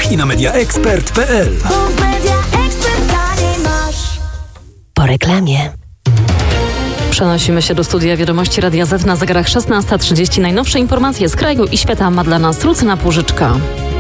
i na mediaexpert.pl. Po reklamie. Przenosimy się do studia Wiadomości Radia Z na zegarach 16:30. Najnowsze informacje z kraju i świata ma dla nas Lucyna Płużyczka.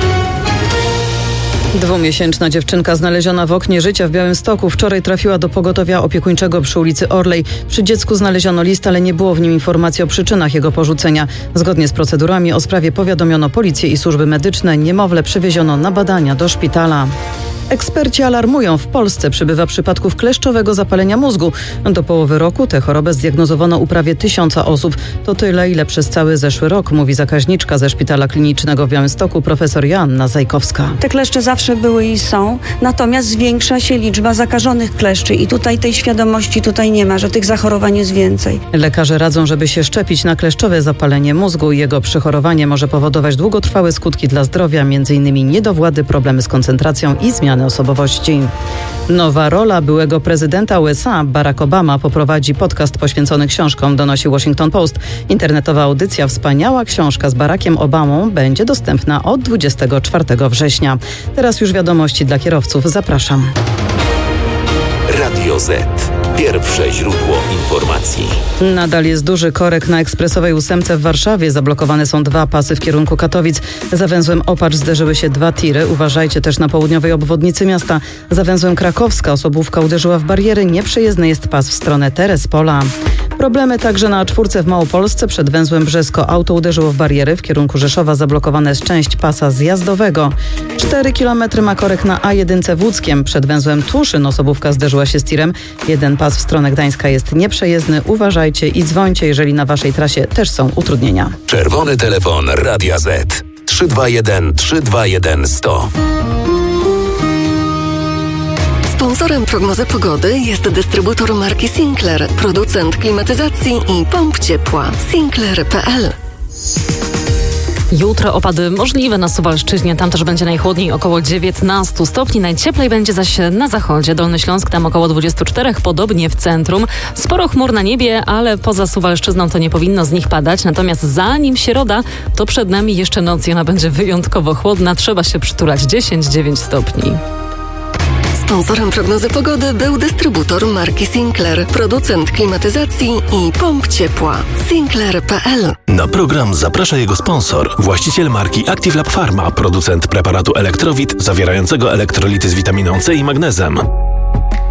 2-miesięczna dziewczynka znaleziona w oknie życia w Białymstoku wczoraj trafiła do pogotowia opiekuńczego przy ulicy Orlej. Przy dziecku znaleziono list, ale nie było w nim informacji o przyczynach jego porzucenia. Zgodnie z procedurami o sprawie powiadomiono policję i służby medyczne. Niemowlę przewieziono na badania do szpitala. Eksperci alarmują, w Polsce przybywa przypadków kleszczowego zapalenia mózgu. Do połowy roku tę chorobę zdiagnozowano u prawie 1000 osób. To tyle, ile przez cały zeszły rok, mówi zakaźniczka ze Szpitala Klinicznego w Białymstoku profesor Joanna Zajkowska. Te kleszcze zawsze były i są, natomiast zwiększa się liczba zakażonych kleszczy i tutaj tej świadomości nie ma, że tych zachorowań jest więcej. Lekarze radzą, żeby się szczepić na kleszczowe zapalenie mózgu. Jego przechorowanie może powodować długotrwałe skutki dla zdrowia, m.in. niedowłady, problemy z koncentracją i zmiany osobowości. Nowa rola byłego prezydenta USA, Barack Obama, poprowadzi podcast poświęcony książkom, donosi Washington Post. Internetowa audycja Wspaniała książka z Barackiem Obamą będzie dostępna od 24 września. Teraz już wiadomości dla kierowców. Zapraszam. Radio Z. Pierwsze źródło informacji. Nadal jest duży korek na ekspresowej 8 w Warszawie. Zablokowane są 2 pasy w kierunku Katowic. Za węzłem Opacz zderzyły się 2 tiry. Uważajcie też na południowej obwodnicy miasta. Za węzłem Krakowska osobówka uderzyła w bariery. Nieprzejezdny jest pas w stronę Terespola. Problemy także na A4 w Małopolsce. Przed węzłem Brzesko auto uderzyło w bariery. W kierunku Rzeszowa zablokowana jest część pasa zjazdowego. 4 km ma korek na A1 w Łódzkiem. Przed węzłem Tuszyn osobówka zderzyła się z tirem. Jeden pas w stronę Gdańska jest nieprzejezdny. Uważajcie i dzwońcie, jeżeli na waszej trasie też są utrudnienia. Czerwony telefon Radia Z. 321 321 100. Sponsorem prognozy pogody jest dystrybutor marki Sinclair, producent klimatyzacji i pomp ciepła. Sinclair.pl. Jutro opady możliwe na Suwalszczyźnie. Tam też będzie najchłodniej, około 19 stopni. Najcieplej będzie zaś na zachodzie. Dolny Śląsk, tam około 24, podobnie w centrum. Sporo chmur na niebie, ale poza Suwalszczyzną to nie powinno z nich padać. Natomiast zanim środa, to przed nami jeszcze noc i ona będzie wyjątkowo chłodna. Trzeba się przytulać. 10-9 stopni. Sponsorem prognozy pogody był dystrybutor marki Sinclair, producent klimatyzacji i pomp ciepła. Sinclair.pl. Na program zaprasza jego sponsor, właściciel marki Active Lab Pharma, producent preparatu Elektrowit zawierającego elektrolity z witaminą C i magnezem.